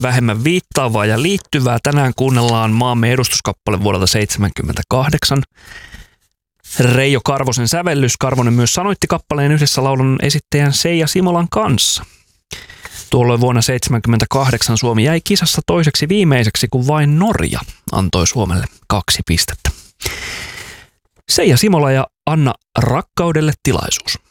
vähemmän viittaavaa ja liittyvää. Tänään kuunnellaan maamme edustuskappale vuodelta 1978. Reijo Karvosen sävellys. Karvonen myös sanoitti kappaleen yhdessä laulun esittäjän Seija Simolan kanssa. Tuolloin vuonna 1978 Suomi jäi kisassa toiseksi viimeiseksi, kun vain Norja antoi Suomelle 2 pistettä. Seija Simola ja Anna Rakkaudelle tilaisuus.